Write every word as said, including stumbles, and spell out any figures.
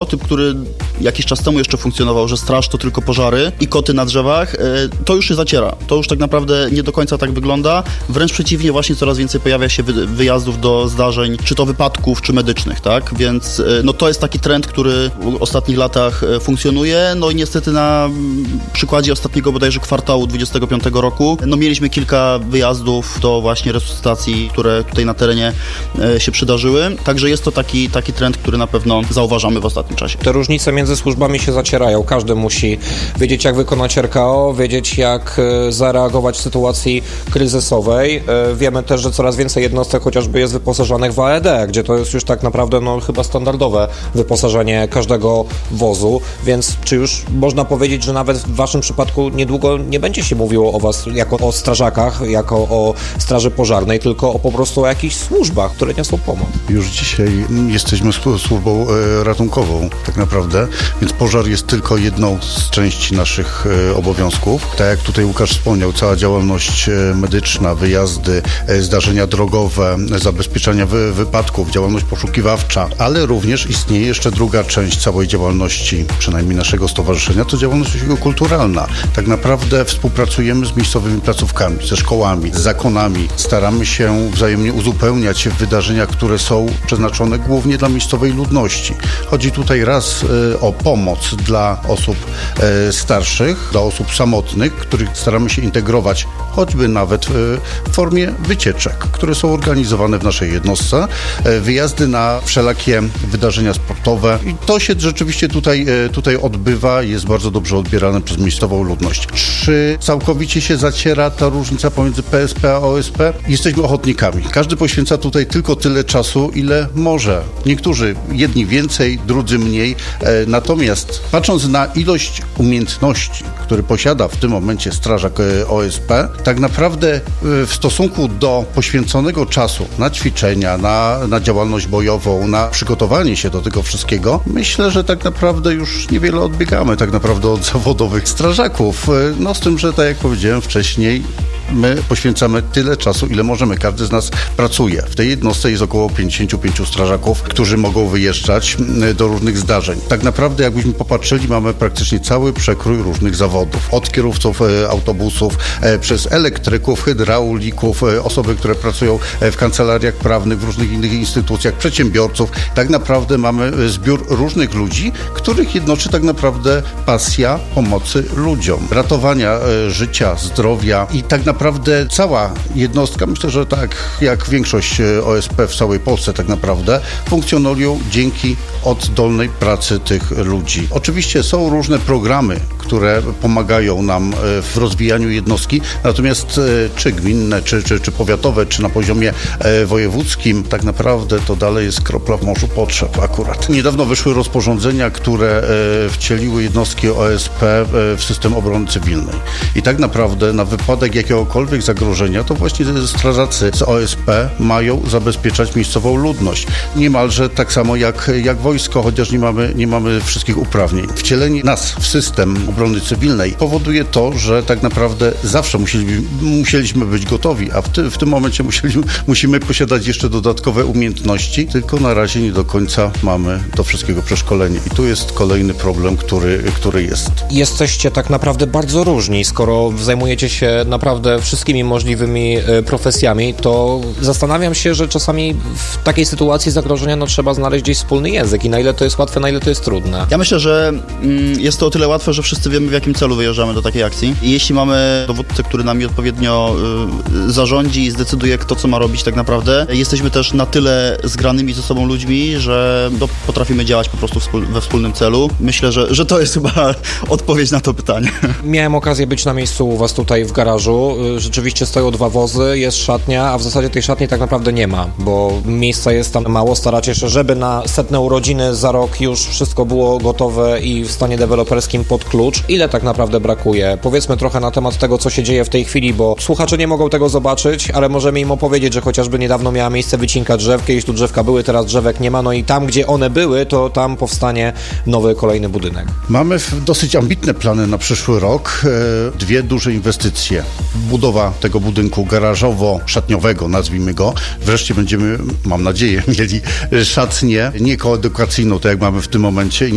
stereotyp, który jakiś czas temu jeszcze funkcjonował, że straż to tylko pożary i koty na drzewach, to już się zaciera. To już tak naprawdę nie do końca tak wygląda. Wręcz przeciwnie, właśnie coraz więcej pojawia się wy- wyjazdów do zdarzeń, czy to wypadków, czy medycznych, tak? Więc no to jest taki trend, który w ostatnich latach funkcjonuje. No i niestety na przykładzie ostatniego bodajże kwartału dwudziestego piątego roku, no mieliśmy kilka wyjazdów do właśnie resuscytacji, które tutaj na terenie się przydarzyły. Także jest to taki, taki trend, który na pewno zauważamy w ostatnim czasie. Te różnice między służbami się zacierają. Każdy musi wiedzieć, jak wykonać R K O, wiedzieć, jak zareagować w sytuacji kryzysowej. Wiemy też, że coraz więcej jednostek chociażby jest wyposażonych w A E D, gdzie to jest już tak naprawdę no, chyba standardowe wyposażenie każdego wozu, więc czy już można powiedzieć, że nawet w waszym przypadku niedługo nie będzie się mówiło o was jako o strażakach, jako o straży pożarnej, tylko o po prostu o jakichś służbach, które niosą pomoc? Już dzisiaj jesteśmy służbą ratunkową tak naprawdę, więc pożar jest tylko jedną z części naszych obowiązków. Tak jak tutaj Łukasz wspomniał, cała działalność medyczna, wyjazdy, zdarzenia drogowe, zabezpieczenia wy- wypadków, działalność poszukiwawcza, ale również istnieje jeszcze druga część całej działalności, przynajmniej naszego stowarzyszenia, to działalność kulturalna. Tak naprawdę współpracujemy z miejscowymi placówkami, ze szkołami, z zakonami. Staramy się wzajemnie uzupełniać wydarzenia, które są przeznaczone głównie dla miejscowej ludności. Chodzi tutaj raz y, o pomoc dla osób y, starszych, dla osób samotnych, których staramy się integrować, choćby nawet y, w formie wycieczek, które są organizowane w naszej jednostce, y, wyjazdy na wszelakie wydarzenia sportowe i to się rzeczywiście tutaj, y, tutaj odbywa, jest bardzo dobrze odbierane przez miejscową ludność. Czy całkowicie się zaciera ta różnica pomiędzy P S P a O S P? Jesteśmy ochotnikami. Każdy poświęca tutaj tylko tyle czasu, ile może. Niektórzy, jedni więcej, drudzy mniej. E, natomiast patrząc na ilość umiejętności, które posiada w tym momencie strażak e, O S P, tak naprawdę e, w stosunku do poświęconego czasu na ćwiczenia, na, na działalność bojową, na przygotowanie się do tego wszystkiego, myślę, że tak naprawdę już niewiele odbiegamy tak naprawdę od zawodowych strażaków. E, no z tym, że tak jak powiedziałem wcześniej, my poświęcamy tyle czasu, ile możemy. Każdy z nas pracuje. W tej jednostce jest około pięćdziesięciu pięciu strażaków, którzy mogą wyjeżdżać do różnych zdarzeń. Tak naprawdę, jakbyśmy popatrzyli, mamy praktycznie cały przekrój różnych zawodów. Od kierowców e, autobusów, e, przez elektryków, hydraulików, e, osoby, które pracują w kancelariach prawnych, w różnych innych instytucjach, przedsiębiorców. Tak naprawdę mamy zbiór różnych ludzi, których jednoczy tak naprawdę pasja pomocy ludziom. Ratowania e, życia, zdrowia i tak naprawdę Naprawdę cała jednostka, myślę, że tak jak większość O S P w całej Polsce tak naprawdę, funkcjonują dzięki oddolnej pracy tych ludzi. Oczywiście są różne programy, które pomagają nam w rozwijaniu jednostki, natomiast czy gminne, czy, czy, czy powiatowe, czy na poziomie wojewódzkim, tak naprawdę to dalej jest kropla w morzu potrzeb akurat. Niedawno wyszły rozporządzenia, które wcieliły jednostki O S P w system obrony cywilnej. I tak naprawdę na wypadek jakiegokolwiek zagrożenia, to właśnie strażacy z O S P mają zabezpieczać miejscową ludność. Niemalże tak samo jak, jak wojsko, chociaż nie mamy, nie mamy wszystkich uprawnień. Wcielenie nas w system obrony cywilnej powoduje to, że tak naprawdę zawsze musieliśmy, musieliśmy być gotowi, a w, ty, w tym momencie musieliśmy, musimy posiadać jeszcze dodatkowe umiejętności, tylko na razie nie do końca mamy do wszystkiego przeszkolenie. I tu jest kolejny problem, który, który jest. Jesteście tak naprawdę bardzo różni, skoro zajmujecie się naprawdę wszystkimi możliwymi profesjami, to zastanawiam się, że czasami w takiej sytuacji zagrożenia no, trzeba znaleźć gdzieś wspólny język i na ile to jest łatwe, na ile to jest trudne. Ja myślę, że mm, jest to o tyle łatwe, że wszyscy wiemy, w jakim celu wyjeżdżamy do takiej akcji. I jeśli mamy dowódcę, który nami odpowiednio y, zarządzi i zdecyduje, kto co ma robić tak naprawdę, jesteśmy też na tyle zgranymi ze sobą ludźmi, że no, potrafimy działać po prostu wspól- we wspólnym celu. Myślę, że, że to jest chyba odpowiedź na to pytanie. Miałem okazję być na miejscu u was tutaj w garażu. Rzeczywiście stoją dwa wozy, jest szatnia, a w zasadzie tej szatni tak naprawdę nie ma, bo miejsca jest tam mało. Staracie się, żeby na setne urodziny za rok już wszystko było gotowe i w stanie deweloperskim pod klucz. Ile tak naprawdę brakuje? Powiedzmy trochę na temat tego, co się dzieje w tej chwili, bo słuchacze nie mogą tego zobaczyć, ale możemy im opowiedzieć, że chociażby niedawno miała miejsce wycinka drzew, kiedyś tu drzewka były, teraz drzewek nie ma, no i tam, gdzie one były, to tam powstanie nowy, kolejny budynek. Mamy dosyć ambitne plany na przyszły rok. Dwie duże inwestycje. Budowa tego budynku garażowo-szatniowego, nazwijmy go. Wreszcie będziemy, mam nadzieję, mieli szatnię nie koedukacyjną, tak jak mamy w tym momencie,